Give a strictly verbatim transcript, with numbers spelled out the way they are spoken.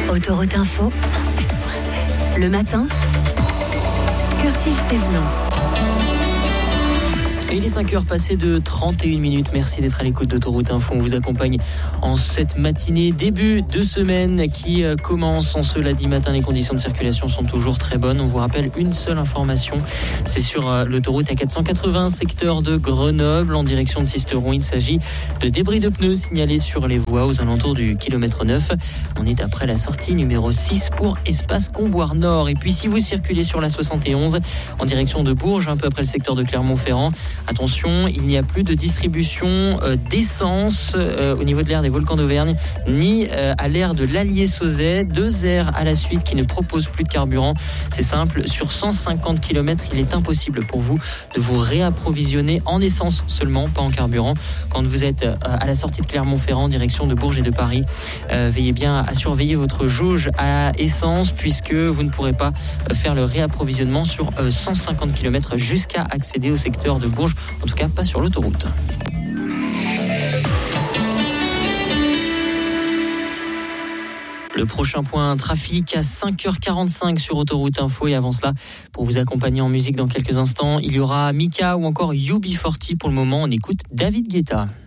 Autoroute Info, cent sept virgule sept. Le matin, Curtis Thévenon. Et il est cinq heures passées de trente et une minutes. Merci d'être à l'écoute d'Autoroute Info. On vous accompagne en cette matinée, début de semaine qui commence en ce lundi matin. Les conditions de circulation sont toujours très bonnes. On vous rappelle une seule information. C'est sur l'autoroute A quatre cent quatre-vingts, secteur de Grenoble, en direction de Sisteron. Il s'agit de débris de pneus signalés sur les voies aux alentours du kilomètre neuf. On est après la sortie numéro six pour Espace Comboire Nord. Et puis si vous circulez sur la soixante et onze en direction de Bourges, un peu après le secteur de Clermont-Ferrand, attention, il n'y a plus de distribution euh, d'essence euh, au niveau de l'aire des volcans d'Auvergne, ni euh, à l'aire de l'Allier-Sauzet. Deux aires à la suite qui ne proposent plus de carburant. C'est simple, sur cent cinquante kilomètres, il est impossible pour vous de vous réapprovisionner en essence seulement, pas en carburant. Quand vous êtes euh, à la sortie de Clermont-Ferrand, direction de Bourges et de Paris, euh, veillez bien à surveiller votre jauge à essence, puisque vous ne pourrez pas faire le réapprovisionnement sur euh, cent cinquante kilomètres jusqu'à accéder au secteur de Bourges. En tout cas, pas sur l'autoroute. Le prochain point trafic à cinq heures quarante-cinq sur Autoroute Info. Et avant cela, pour vous accompagner en musique dans quelques instants, il y aura Mika ou encore U B quarante. Pour le moment, on écoute David Guetta.